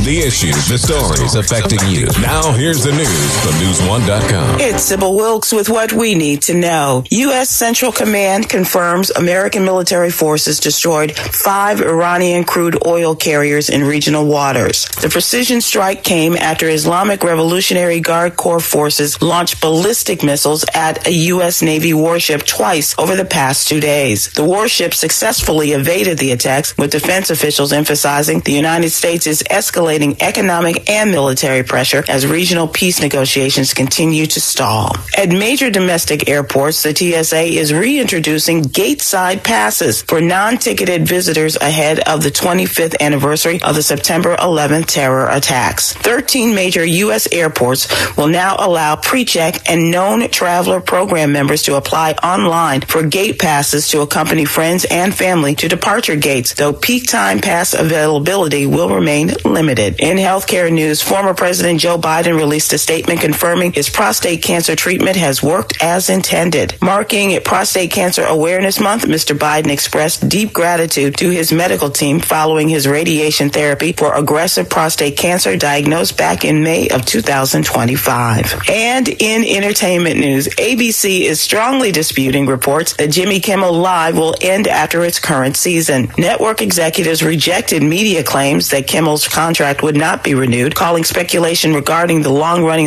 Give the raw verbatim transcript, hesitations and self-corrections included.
The issues, the stories affecting you. Now, here's the news from news one dot com. It's Sybil Wilkes with what we need to know. U S. Central Command confirms American military forces destroyed five Iranian crude oil carriers in regional waters. The precision strike came after Islamic Revolutionary Guard Corps forces launched ballistic missiles at a U S. Navy warship twice over the past two days. The warship successfully evaded the attacks, with defense officials emphasizing the United States is escalating economic and military pressure as regional peace negotiations continue to stall. At major domestic airports, the T S A is reintroducing gate-side passes for non-ticketed visitors ahead of the twenty-fifth anniversary of the September eleventh terror attacks. thirteen major U S airports will now allow pre-check and known traveler program members to apply online for gate passes to accompany friends and family to departure gates, though peak time pass availability will remain limited. In healthcare news, former President Joe Biden released a statement confirming his prostate cancer treatment has worked as intended. Marking Prostate Cancer Awareness Month, Mister Biden expressed deep gratitude to his medical team following his radiation therapy for aggressive prostate cancer diagnosed back in May of two thousand twenty-five. And in entertainment news, A B C is strongly disputing reports that Jimmy Kimmel Live will end after its current season. Network executives rejected media claims that Kimmel's contract would not be renewed, calling speculation regarding the long-running